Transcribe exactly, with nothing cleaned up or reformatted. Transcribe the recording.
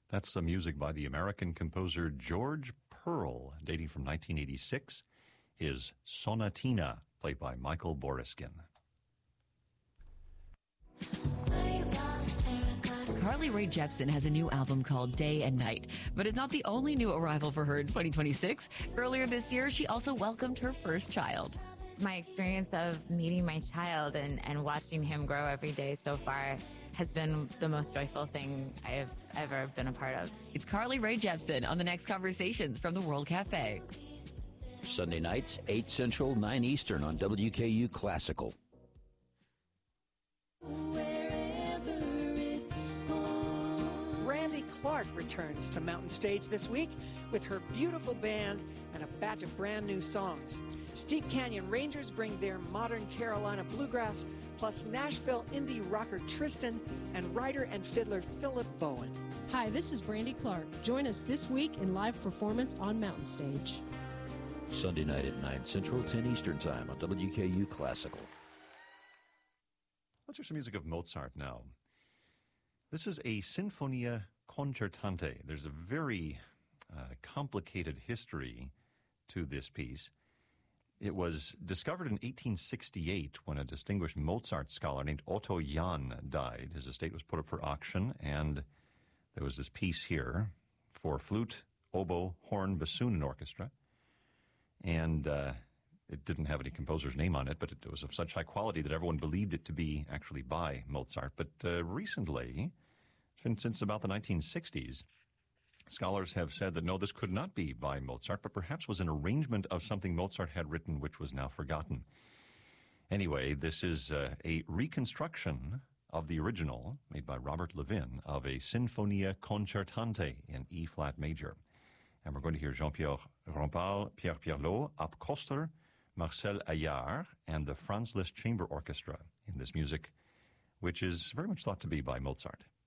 That's some music by the American composer George Pearl, dating from nineteen eighty-six, is Sonatina, played by Michael Boriskin. Carly Rae Jepsen has a new album called Day and Night, but it's not the only new arrival for her in twenty twenty-six. Earlier this year, she also welcomed her first child. My experience of meeting my child and, and watching him grow every day so far has been the most joyful thing I've ever been a part of. It's Carly Rae Jepsen on the next Conversations from the World Cafe. Sunday nights, eight Central, nine Eastern on W K U Classical. Brandy Clark returns to Mountain Stage this week with her beautiful band and a batch of brand new songs. Steep Canyon Rangers bring their modern Carolina bluegrass, plus Nashville indie rocker Tristan and writer and fiddler Philip Bowen. Hi, this is Brandy Clark. Join us this week in live performance on Mountain Stage. Sunday night at nine Central, ten Eastern Time on W K U Classical. Let's hear some music of Mozart now. This is a Sinfonia Concertante. There's a very uh, complicated history to this piece. It was discovered in eighteen sixty-eight when a distinguished Mozart scholar named Otto Jahn died. His estate was put up for auction, and there was this piece here for flute, oboe, horn, bassoon, and orchestra. And uh, it didn't have any composer's name on it, but it was of such high quality that everyone believed it to be actually by Mozart. But uh, recently, since about the nineteen sixties, scholars have said that no, this could not be by Mozart, but perhaps was an arrangement of something Mozart had written which was now forgotten. Anyway, this is uh, a reconstruction of the original, made by Robert Levin, of a Sinfonia Concertante in E-flat major. And we're going to hear Jean-Pierre Rampal, Pierre Pierlot, Ab Koster, Marcel Ayard, and the Franz Liszt Chamber Orchestra in this music, which is very much thought to be by Mozart.